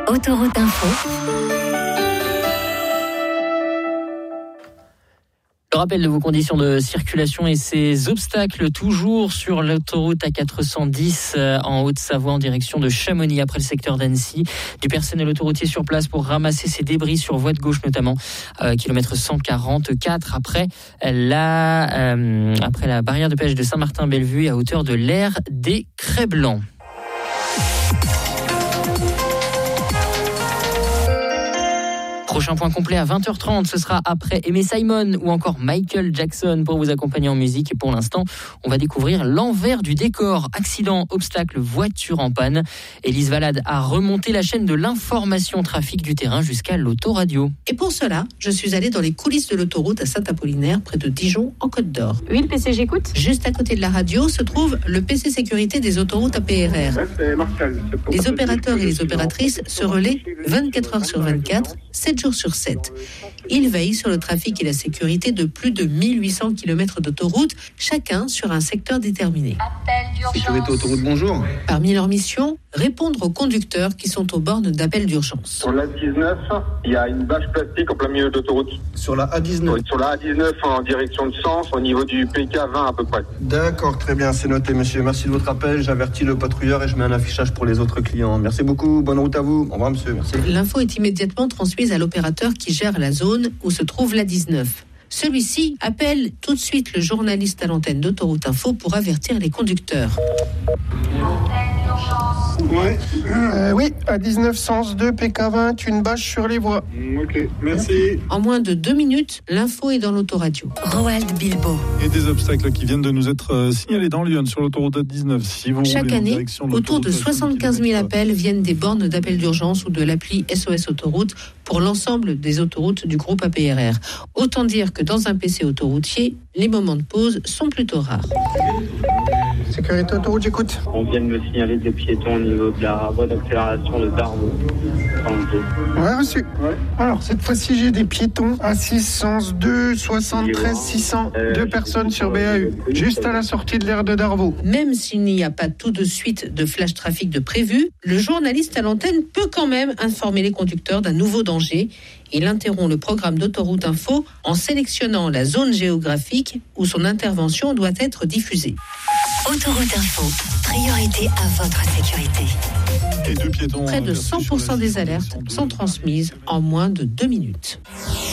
Autoroute Info. Le rappel de vos conditions de circulation et ces obstacles toujours sur l'autoroute A410 en Haute-Savoie en direction de Chamonix après le secteur d'Annecy. Du personnel autoroutier sur place pour ramasser ces débris sur voie de gauche notamment, kilomètre 144 après la barrière de péage de Saint-Martin-Bellevue à hauteur de l'aire des Crêts-Blancs. Prochain point complet à 20h30, ce sera après Aimé Simon ou encore Michael Jackson pour vous accompagner en musique. Et pour l'instant, on va découvrir l'envers du décor. Accident, obstacle, voiture en panne. Élise Valade a remonté la chaîne de l'information trafic du terrain jusqu'à l'autoradio. Et pour cela, je suis allée dans les coulisses de l'autoroute à Saint-Apollinaire, près de Dijon, en Côte d'Or. Oui, le PC, j'écoute. Juste à côté de la radio se trouve le PC sécurité des autoroutes APRR. Les opérateurs et les opératrices se relaient 24 heures sur 24, 7 jours sur 7. Ils veillent sur le trafic et la sécurité de plus de 1800 km d'autoroute, chacun sur un secteur déterminé. Sécurité autoroute, bonjour. Parmi leurs missions, répondre aux conducteurs qui sont aux bornes d'appel d'urgence. Sur l'A19, il y a une bâche plastique en plein milieu de l'autoroute. Sur la A19. Sur la A19 en direction de Sens, au niveau du PK20 à peu près. D'accord, très bien, c'est noté monsieur. Merci de votre appel, j'avertis le patrouilleur et je mets un affichage pour les autres clients. Merci beaucoup, bonne route à vous. Au revoir monsieur, merci. L'info est immédiatement transmise à l'opérateur qui gère la zone où se trouve l'A19. Celui-ci appelle tout de suite le journaliste à l'antenne d'Autoroute Info pour avertir les conducteurs. Oui, à 19 sens 2 PK20, une bâche sur les voies. Ok, merci. En moins de 2 minutes, l'info est dans l'autoradio. Roald Bilbo. Et des obstacles qui viennent de nous être signalés dans Lyon sur l'autoroute A19. Si vous Chaque roulez en année, direction de autour de l'autoroute 75 000 appels viennent des bornes d'appel d'urgence ou de l'appli SOS Autoroute pour l'ensemble des autoroutes du groupe APRR. Autant dire que dans un PC autoroutier, les moments de pause sont plutôt rares. Sécurité autoroute, j'écoute. On vient de me signaler des piétons au niveau de la voie d'accélération de Darvaux. Ouais, reçu. Ouais. Alors, cette fois-ci, j'ai des piétons à 6 sens 2, 73 600. 2 personnes sur BAU, juste à la sortie de l'aire de Darvaux. Même s'il n'y a pas tout de suite de flash trafic de prévu, le journaliste à l'antenne peut quand même informer les conducteurs d'un nouveau danger. Il interrompt le programme d'Autoroute Info en sélectionnant la zone géographique où son intervention doit être diffusée. Autoroute Info, priorité à votre sécurité. Et 2 piétons. Près de 100% des alertes sont transmises en moins de 2 minutes.